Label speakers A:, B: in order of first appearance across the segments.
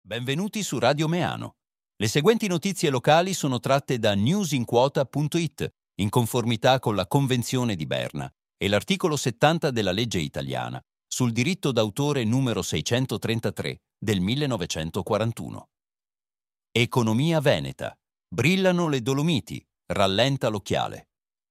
A: Benvenuti su Radio Meano. Le seguenti notizie locali sono tratte da newsinquota.it, in conformità con la Convenzione di Berna e l'articolo 70 della legge italiana sul diritto d'autore numero 633 del 1941. Economia veneta. Brillano le Dolomiti, rallenta l'occhiale.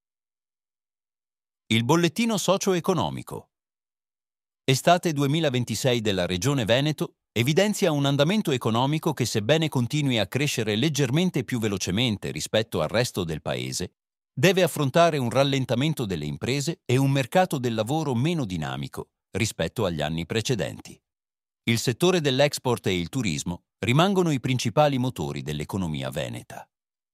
A: Il bollettino socio-economico. Estate 2026 della Regione Veneto evidenzia un andamento economico che, sebbene continui a crescere leggermente più velocemente rispetto al resto del Paese, deve affrontare un rallentamento delle imprese e un mercato del lavoro meno dinamico rispetto agli anni precedenti. Il settore dell'export e il turismo rimangono i principali motori dell'economia veneta.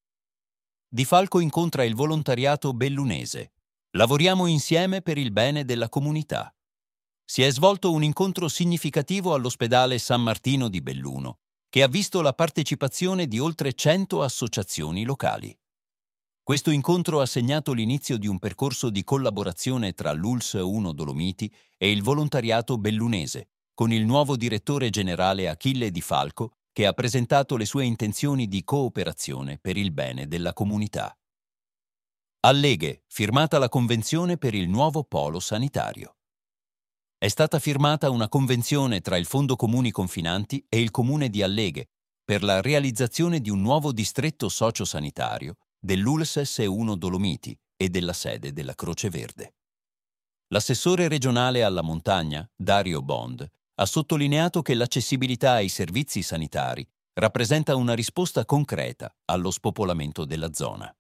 A: Di Falco incontra il volontariato bellunese. Lavoriamo insieme per il bene della comunità. Si è svolto un incontro significativo all'ospedale San Martino di Belluno, che ha visto la partecipazione di oltre 100 associazioni locali. Questo incontro ha segnato l'inizio di un percorso di collaborazione tra l'ULSS 1 Dolomiti e il volontariato bellunese, con il nuovo direttore generale Achille Di Falco, che ha presentato le sue intenzioni di cooperazione per il bene della comunità. Alleghe, firmata la convenzione per il nuovo polo sanitario. È stata firmata una convenzione tra il Fondo Comuni Confinanti e il Comune di Alleghe per la realizzazione di un nuovo distretto sociosanitario dell'ULSS S1 Dolomiti e della sede della Croce Verde. L'assessore regionale alla montagna, Dario Bond, ha sottolineato che l'accessibilità ai servizi sanitari rappresenta una risposta concreta allo spopolamento della zona.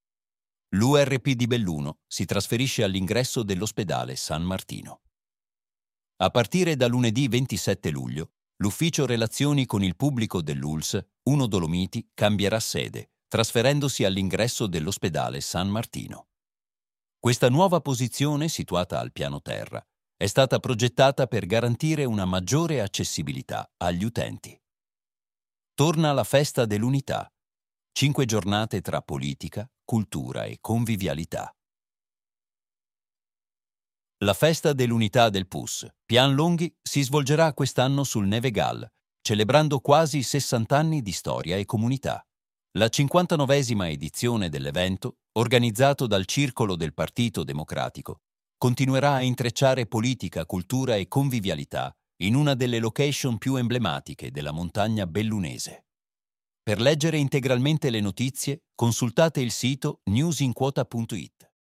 A: L'URP di Belluno si trasferisce all'ingresso dell'ospedale San Martino. A partire da lunedì 27 luglio, l'ufficio relazioni con il pubblico dell'ULSS 1 Dolomiti cambierà sede, trasferendosi all'ingresso dell'ospedale San Martino. Questa nuova posizione, situata al piano terra, è stata progettata per garantire una maggiore accessibilità agli utenti. Torna la Festa dell'Unità. 5 giornate tra politica, cultura e convivialità. La Festa dell'Unità del PUS, Pian Longhi, si svolgerà quest'anno sul Nevegal, celebrando quasi 60 anni di storia e comunità. La 59esima edizione dell'evento, organizzato dal Circolo del Partito Democratico, continuerà a intrecciare politica, cultura e convivialità in una delle location più emblematiche della montagna bellunese. Per leggere integralmente le notizie, consultate il sito newsinquota.it.